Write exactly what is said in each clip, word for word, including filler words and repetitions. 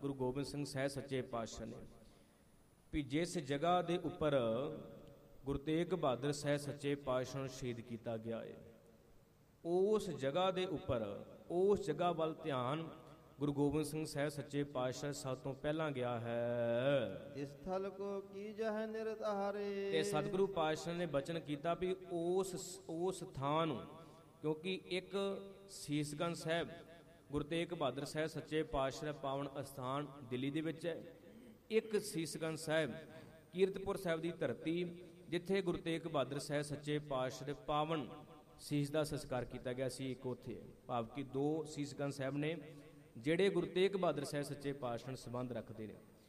ਗੁਰੂ ਗੋਬਿੰਦ ਸਿੰਘ ਸਾਹਿਬ ਸੱਚੇ ਪਾਤਸ਼ਾਹ ਨੇ ਵੀ ਜਿਸ ਜਗ੍ਹਾ ਦੇ ਉੱਪਰ ਗੁਰੂ ਤੇਗ ਬਹਾਦਰ ਸਾਹਿਬ ਸੱਚੇ ਪਾਤਸ਼ਾਹ ਨੂੰ ਸ਼ਹੀਦ ਕੀਤਾ ਗਿਆ ਹੈ, ਉਸ ਜਗ੍ਹਾ ਦੇ ਉੱਪਰ ਉਸ ਜਗ੍ਹਾ ਵੱਲ ਧਿਆਨ ਗੁਰੂ ਗੋਬਿੰਦ ਸਿੰਘ ਸਾਹਿਬ ਸੱਚੇ ਪਾਤਸ਼ਾਹ ਸਭ ਤੋਂ ਪਹਿਲਾਂ ਗਿਆ ਹੈ। ਇਸ ਥਲ ਕੋ ਕੀਜਹਿ ਨਿਰਧਾਰੇ। ਤੇ ਸਤਿਗੁਰੂ ਪਾਤਸ਼ਾਹ ਨੇ ਬਚਨ ਕੀਤਾ ਵੀ ਉਸ ਉਸ ਥਾਂ ਨੂੰ, ਕਿਉਂਕਿ ਇੱਕ ਸੀਸਗੰਜ ਸਾਹਿਬ ਗੁਰੂ ਤੇਗ ਬਹਾਦਰ ਸਾਹਿਬ ਸੱਚੇ ਪਾਤਸ਼ਾਹ ਦਾ ਪਾਵਨ ਅਸਥਾਨ ਦਿੱਲੀ ਦੇ ਵਿੱਚ ਹੈ, ਇੱਕ ਸੀਸਗੰਜ ਸਾਹਿਬ ਕੀਰਤਪੁਰ ਸਾਹਿਬ ਦੀ ਧਰਤੀ ਜਿੱਥੇ ਗੁਰੂ ਤੇਗ ਬਹਾਦਰ ਸਾਹਿਬ ਸੱਚੇ ਪਾਤਸ਼ਾਹ ਦੇ ਪਾਵਨ ਸੀਸ ਦਾ ਸੰਸਕਾਰ ਕੀਤਾ ਗਿਆ ਸੀ, ਇੱਕ ਉੱਥੇ ਹੈ। ਭਾਵ ਕਿ ਦੋ ਸੀਸਗੰਜ ਸਾਹਿਬ ਨੇ ਜਿਹੜੇ ਗੁਰੂ ਤੇਗ ਬਹਾਦਰ ਸਾਹਿਬ ਸੱਚੇ ਪਾਤਸ਼ਾਹ ਨਾਲ ਸੰਬੰਧ ਰੱਖਦੇ ਨੇ।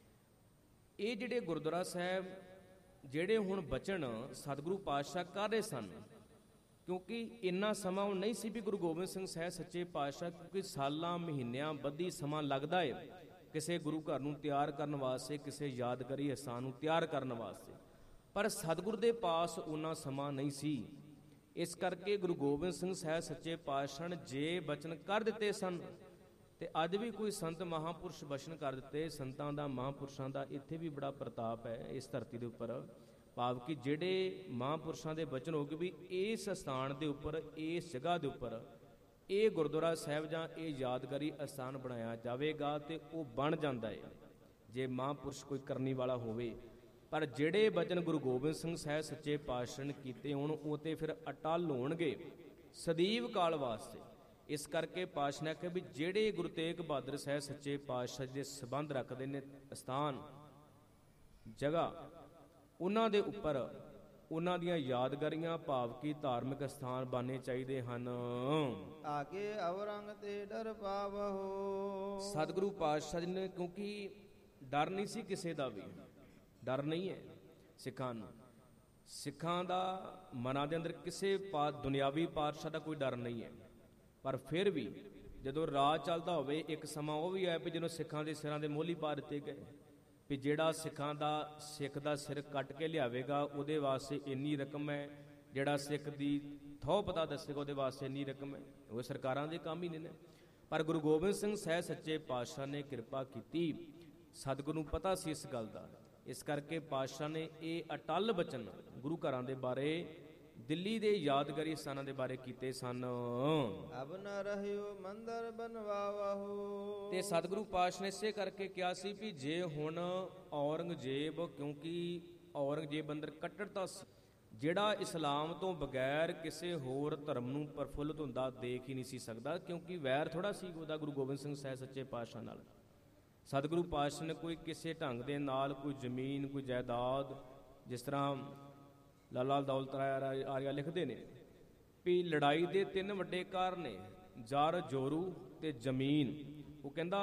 ਇਹ ਜਿਹੜੇ ਗੁਰਦੁਆਰਾ ਸਾਹਿਬ ਜਿਹੜੇ ਹੁਣ ਬਚਨ ਸਤਿਗੁਰੂ ਪਾਤਸ਼ਾਹ ਕਰ ਰਹੇ ਸਨ, ਕਿਉਂਕਿ ਇੰਨਾ ਸਮਾਂ ਉਹ ਨਹੀਂ ਸੀ ਵੀ ਗੁਰੂ ਗੋਬਿੰਦ ਸਿੰਘ ਸਾਹਿਬ ਸੱਚੇ ਪਾਤਸ਼ਾਹ, ਕਿਉਂਕਿ ਸਾਲਾਂ ਮਹੀਨਿਆਂ ਬੱਧੀ ਸਮਾਂ ਲੱਗਦਾ ਹੈ ਕਿਸੇ ਗੁਰੂ ਘਰ ਨੂੰ ਤਿਆਰ ਕਰਨ ਵਾਸਤੇ, ਕਿਸੇ ਯਾਦਗਾਰੀ ਅਸਥਾਨ ਨੂੰ ਤਿਆਰ ਕਰਨ ਵਾਸਤੇ, ਪਰ ਸਤਿਗੁਰ ਦੇ ਪਾਸ ਉਹਨਾਂ ਸਮਾਂ ਨਹੀਂ ਸੀ। ਇਸ ਕਰਕੇ ਗੁਰੂ ਗੋਬਿੰਦ ਸਿੰਘ ਸਾਹਿਬ ਸੱਚੇ ਪਾਤਸ਼ਾਹ ਨੇ ਜੇ ਬਚਨ ਕਰ ਦਿੱਤੇ ਸਨ, ਤੇ ਅੱਜ ਵੀ ਕੋਈ ਸੰਤ ਮਹਾਂਪੁਰਸ਼ ਬਚਨ ਕਰ ਦਿੱਤੇ, ਸੰਤਾਂ ਦਾ ਮਹਾਂਪੁਰਸ਼ਾਂ ਦਾ ਇੱਥੇ ਵੀ ਬੜਾ ਪ੍ਰਤਾਪ ਹੈ ਇਸ ਧਰਤੀ ਦੇ ਉੱਪਰ। ਭਾਵ ਕਿ ਜਿਹੜੇ ਮਹਾਂਪੁਰਸ਼ਾਂ ਦੇ ਬਚਨ ਹੋ ਗਏ ਵੀ ਇਸ ਸਥਾਨ ਦੇ ਉੱਪਰ, ਇਸ ਜਗ੍ਹਾ ਦੇ ਉੱਪਰ ਇਹ ਗੁਰਦੁਆਰਾ ਸਾਹਿਬ ਜਾਂ ਇਹ ਯਾਦਗਾਰੀ ਅਸਥਾਨ ਬਣਾਇਆ ਜਾਵੇਗਾ, ਤੇ ਉਹ ਬਣ ਜਾਂਦਾ ਹੈ ਜੇ ਮਹਾਂਪੁਰਸ਼ ਕੋਈ ਕਰਨੀ ਵਾਲਾ ਹੋਵੇ। ਪਰ ਜਿਹੜੇ ਬਚਨ ਗੁਰੂ ਗੋਬਿੰਦ ਸਿੰਘ ਸਾਹਿਬ ਸੱਚੇ ਪਾਤਸ਼ਾਹ ਨੇ ਕੀਤੇ ਹੋਣ, ਉਹ ਤੇ ਫਿਰ ਅਟਲ ਹੋਣਗੇ ਸਦੀਵ ਕਾਲ ਵਾਸਤੇ। ਇਸ ਕਰਕੇ ਪਾਤਸ਼ਾਹ ਨੇ ਕਿਹਾ ਵੀ ਜਿਹੜੇ ਗੁਰੂ ਤੇਗ ਬਹਾਦਰ ਸਾਹਿਬ ਸੱਚੇ ਪਾਤਸ਼ਾਹ ਦੇ ਸੰਬੰਧ ਰੱਖਦੇ ਨੇ ਅਸਥਾਨ ਜਗ੍ਹਾ, ਉਹਨਾਂ ਦੇ ਉੱਪਰ ਉਹਨਾਂ ਦੀਆਂ ਯਾਦਗਾਰੀਆਂ ਭਾਵ ਕੀ ਧਾਰਮਿਕ ਸਥਾਨ ਬਣਨੇ ਚਾਹੀਦੇ ਹਨ। ਆਗੇ ਔਰੰਗ ਤੇ ਡਰ ਪਾਵਹੁ। ਸਤਿਗੁਰੂ ਪਾਤਸ਼ਾਹ ਜੀ ਨੇ, ਕਿਉਂਕਿ ਡਰ ਨਹੀਂ ਸੀ ਕਿਸੇ ਦਾ ਵੀ, ਡਰ ਨਹੀਂ ਹੈ ਸਿੱਖਾਂ ਨੂੰ, ਸਿੱਖਾਂ ਦਾ ਮਨਾਂ ਦੇ ਅੰਦਰ ਕਿਸੇ ਪਾ ਦੁਨਿਆਵੀ ਪਾਤਸ਼ਾਹ ਦਾ ਕੋਈ ਡਰ ਨਹੀਂ ਹੈ। ਪਰ ਫਿਰ ਵੀ ਜਦੋਂ ਰਾਜ ਚੱਲਦਾ ਹੋਵੇ, ਇੱਕ ਸਮਾਂ ਉਹ ਵੀ ਆਇਆ ਵੀ ਜਦੋਂ ਸਿੱਖਾਂ ਦੇ ਸਿਰਾਂ ਦੇ ਮੋਹਲੀ ਪਾ ਦਿੱਤੇ ਗਏ ਵੀ ਜਿਹੜਾ ਸਿੱਖਾਂ ਦਾ ਸਿੱਖ ਦਾ ਸਿਰ ਕੱਟ ਕੇ ਲਿਆਵੇਗਾ ਉਹਦੇ ਵਾਸਤੇ ਇੰਨੀ ਰਕਮ ਹੈ, ਜਿਹੜਾ ਸਿੱਖ ਦੀ ਥੋਹ ਪਤਾ ਦੱਸੇਗਾ ਉਹਦੇ ਵਾਸਤੇ ਇੰਨੀ ਰਕਮ ਹੈ। ਉਹ ਸਰਕਾਰਾਂ ਦੇ ਕੰਮ ਹੀ ਨਹੀਂ ਨੇ। ਪਰ ਗੁਰੂ ਗੋਬਿੰਦ ਸਿੰਘ ਸਾਹਿਬ ਸੱਚੇ ਪਾਤਸ਼ਾਹ ਨੇ ਕਿਰਪਾ ਕੀਤੀ, ਸਤਿਗੁਰੂ ਨੂੰ ਪਤਾ ਸੀ ਇਸ ਗੱਲ ਦਾ। ਇਸ ਕਰਕੇ ਪਾਤਸ਼ਾਹ ਨੇ ਇਹ ਅਟਲ ਬਚਨ ਗੁਰੂ ਘਰਾਂ ਦੇ ਬਾਰੇ, ਦਿੱਲੀ ਦੇ ਯਾਦਗਾਰੀ ਸਥਾਨਾਂ ਦੇ ਬਾਰੇ ਕੀਤੇ ਸਨ। ਅਬ ਨ ਰਹਿਓ ਮੰਦਰ ਬਣਵਾਵਹੁ। ਤੇ ਸਤਿਗੁਰੂ ਪਾਤਸ਼ਾਹ ਨੇ ਇਸੇ ਕਰਕੇ ਕਿਹਾ ਸੀ ਵੀ ਜੇ ਹੁਣ ਔਰੰਗਜ਼ੇਬ, ਕਿਉਂਕਿ ਔਰੰਗਜ਼ੇਬ ਅੰਦਰ ਕੱਟੜਤਾ ਸੀ, ਜਿਹੜਾ ਇਸਲਾਮ ਤੋਂ ਬਗੈਰ ਕਿਸੇ ਹੋਰ ਧਰਮ ਨੂੰ ਪ੍ਰਫੁੱਲਤ ਹੁੰਦਾ ਦੇਖ ਹੀ ਨਹੀਂ ਸੀ ਸਕਦਾ, ਕਿਉਂਕਿ ਵੈਰ ਥੋੜਾ ਸੀ ਉਹਦਾ ਗੁਰੂ ਗੋਬਿੰਦ ਸਿੰਘ ਸਾਹਿਬ ਸੱਚੇ ਪਾਤਸ਼ਾਹ ਨਾਲ। ਸਤਿਗੁਰੂ ਪਾਤਸ਼ਾਹ ਨੇ ਕੋਈ ਕਿਸੇ ਢੰਗ ਦੇ ਨਾਲ ਕੋਈ ਜ਼ਮੀਨ, ਕੋਈ ਜਾਇਦਾਦ, ਜਿਸ ਤਰ੍ਹਾਂ ਲਾਲਾ ਦੌਲਤ ਰਾਏ ਆਰੀਆ ਲਿਖਦੇ ਨੇ ਵੀ ਲੜਾਈ ਦੇ ਤਿੰਨ ਵੱਡੇ ਕਾਰਨ ਨੇ, ਜਰ, ਜੋਰੂ ਤੇ ਜ਼ਮੀਨ। ਉਹ ਕਹਿੰਦਾ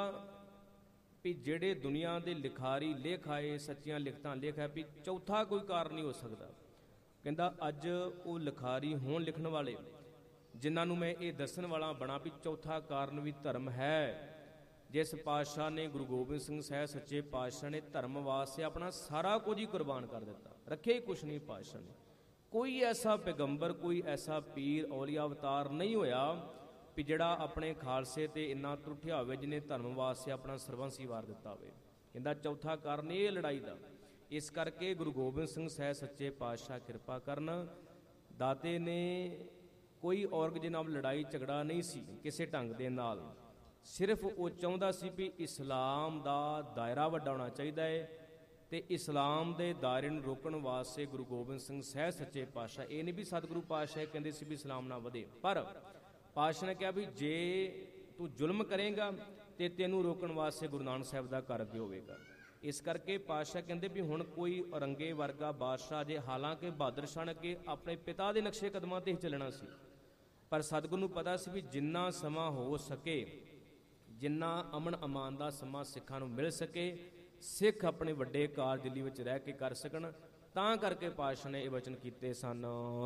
ਵੀ ਜਿਹੜੇ ਦੁਨੀਆ ਦੇ ਲਿਖਾਰੀ ਲੇਖ ਆਏ, ਸੱਚੀਆਂ ਲਿਖਤਾਂ ਲੇਖ ਹੈ, ਵੀ ਚੌਥਾ ਕੋਈ ਕਾਰਨ ਨਹੀਂ ਹੋ ਸਕਦਾ। ਕਹਿੰਦਾ ਅੱਜ ਉਹ ਲਿਖਾਰੀ ਹੋਣ ਲਿਖਣ ਵਾਲੇ ਜਿਨ੍ਹਾਂ ਨੂੰ ਮੈਂ ਇਹ ਦੱਸਣ ਵਾਲਾ ਬਣਾ ਵੀ ਚੌਥਾ ਕਾਰਨ ਵੀ ਧਰਮ ਹੈ। ਜਿਸ ਪਾਤਸ਼ਾਹ ਨੇ, ਗੁਰੂ ਗੋਬਿੰਦ ਸਿੰਘ ਸਾਹਿਬ ਸੱਚੇ ਪਾਤਸ਼ਾਹ ਨੇ ਧਰਮ ਵਾਸਤੇ ਆਪਣਾ ਸਾਰਾ ਕੁਝ ਹੀ ਕੁਰਬਾਨ ਕਰ ਦਿੱਤਾ, ਰੱਖਿਆ ਹੀ ਕੁਛ ਨਹੀਂ ਪਾਤਸ਼ਾਹ ਨੇ। ਕੋਈ ਐਸਾ ਪੈਗੰਬਰ, ਕੋਈ ਐਸਾ ਪੀਰ, ਔਲੀਆ ਅਵਤਾਰ ਨਹੀਂ ਹੋਇਆ ਵੀ ਜਿਹੜਾ ਆਪਣੇ ਖਾਲਸੇ ਤੇ ਇੰਨਾ ਟੁੱਟਿਆ ਹੋਵੇ ਜਿਹਨੇ ਧਰਮ ਵਾਸਤੇ ਆਪਣਾ ਸਰਬੰਸ ਹੀ ਵਾਰ ਦਿੱਤਾ ਹੋਵੇ। ਕਹਿੰਦਾ ਚੌਥਾ ਕਾਰਨ ਇਹ ਲੜਾਈ ਦਾ। ਇਸ ਕਰਕੇ ਗੁਰੂ ਗੋਬਿੰਦ ਸਿੰਘ ਸਾਹਿਬ ਸੱਚੇ ਪਾਤਸ਼ਾਹ ਕਿਰਪਾ ਕਰਨ, ਦਾਤੇ ਨੇ ਕੋਈ ਔਰੰਗਜ਼ੇਬ ਨਾਲ ਲੜਾਈ ਝਗੜਾ ਨਹੀਂ ਸੀ ਕਿਸੇ ਢੰਗ ਦੇ ਨਾਲ। ਸਿਰਫ ਉਹ ਚਾਹੁੰਦਾ ਸੀ ਵੀ ਇਸਲਾਮ ਦਾ ਦਾਇਰਾ ਵੱਡਾ ਹੋਣਾ ਚਾਹੀਦਾ ਹੈ, ਤੇ ਇਸਲਾਮ ਦੇ ਦਾਇਰੇ ਨੂੰ ਰੋਕਣ ਵਾਸਤੇ ਗੁਰੂ ਗੋਬਿੰਦ ਸਿੰਘ ਸਾਹਿਬ ਸੱਚੇ ਪਾਤਸ਼ਾਹ, ਇਹ ਨਹੀਂ ਵੀ ਸਤਿਗੁਰੂ ਪਾਤਸ਼ਾਹ ਕਹਿੰਦੇ ਸੀ ਵੀ ਇਸਲਾਮ ਨਾ ਵਧੇ, ਪਰ ਪਾਤਸ਼ਾਹ ਨੇ ਕਿਹਾ ਵੀ ਜੇ ਤੂੰ ਜ਼ੁਲਮ ਕਰੇਗਾ ਤੇ ਤੈਨੂੰ ਰੋਕਣ ਵਾਸਤੇ ਗੁਰੂ ਨਾਨਕ ਸਾਹਿਬ ਦਾ ਘਰ ਅੱਗੇ ਹੋਵੇਗਾ। ਇਸ ਕਰਕੇ ਪਾਤਸ਼ਾਹ ਕਹਿੰਦੇ ਵੀ ਹੁਣ ਕੋਈ ਔਰੰਗੇ ਵਰਗਾ ਬਾਦਸ਼ਾਹ ਜੇ, ਹਾਲਾਂਕਿ ਬਹਾਦਰ ਸ਼ਾਹ ਅੱਗੇ ਆਪਣੇ ਪਿਤਾ ਦੇ ਨਕਸ਼ੇ ਕਦਮਾਂ ਤੇ ਹੀ ਚੱਲਣਾ ਸੀ, ਪਰ ਸਤਿਗੁਰੂ ਨੂੰ ਪਤਾ ਸੀ ਵੀ ਜਿੰਨਾ ਸਮਾਂ ਹੋ ਸਕੇ, ਜਿੰਨਾ ਅਮਨ ਅਮਾਨ ਦਾ ਸਮਾਂ ਸਿੱਖਾਂ ਨੂੰ ਮਿਲ ਸਕੇ, ਸਿੱਖ ਆਪਣੇ ਵੱਡੇ ਕਾਰਜ ਦਿੱਲੀ ਵਿੱਚ ਰਹਿ ਕੇ ਕਰ ਸਕਣ, ਤਾਂ ਕਰਕੇ ਪਾਤਸ਼ਾਹ ਨੇ ਇਹ ਵਚਨ ਕੀਤੇ ਸਨ।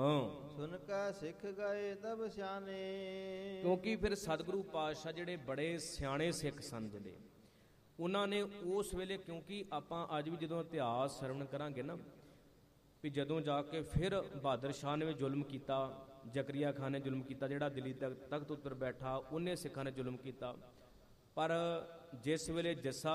ਸੁਨ ਕਾ ਸਿੱਖ ਗਏ ਤਬ ਸਿਆਣੇ। ਕਿਉਂਕਿ ਫਿਰ ਸਤਿਗੁਰੂ ਪਾਤਸ਼ਾਹ ਜਿਹੜੇ ਬੜੇ ਸਿਆਣੇ ਸਿੱਖ ਸਨ, ਜਿਹੜੇ ਉਹਨਾਂ ਨੇ ਉਸ ਵੇਲੇ, ਕਿਉਂਕਿ ਆਪਾਂ ਅੱਜ ਵੀ ਜਦੋਂ ਇਤਿਹਾਸ ਸਰਵਣ ਕਰਾਂਗੇ ਨਾ, ਵੀ ਜਦੋਂ ਜਾ ਕੇ ਫਿਰ ਬਹਾਦਰ ਸ਼ਾਹ ਨੇ ਵੀ ਜ਼ੁਲਮ ਕੀਤਾ, ਜ਼ਕਰੀਆ ਖਾਨ ਨੇ ਜ਼ੁਲਮ ਕੀਤਾ, ਜਿਹੜਾ ਦਿੱਲੀ ਤੱਕ ਤਖਤ ਉੱਤਰ ਬੈਠਾ ਉਹਨੇ ਸਿੱਖਾਂ ਨੇ ਜ਼ੁਲਮ ਕੀਤਾ। ਪਰ ਜਿਸ ਵੇਲੇ ਜੱਸਾ